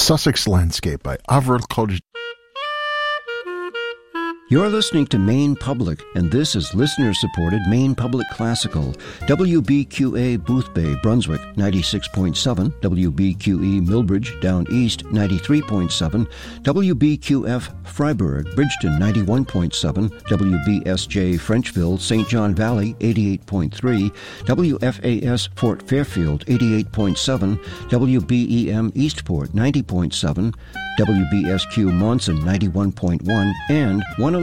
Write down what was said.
Sussex Landscape by Avril Kodj. You're listening to Maine Public, and this is listener-supported Maine Public Classical. WBQA Boothbay, Brunswick, 96.7. WBQE Millbridge, Down East, 93.7. WBQF Freiburg, Bridgeton, 91.7. WBSJ Frenchville, St. John Valley, 88.3. WFAS Fort Fairfield, 88.7. WBEM Eastport, 90.7. WBSQ Monson, 91.1. And 106.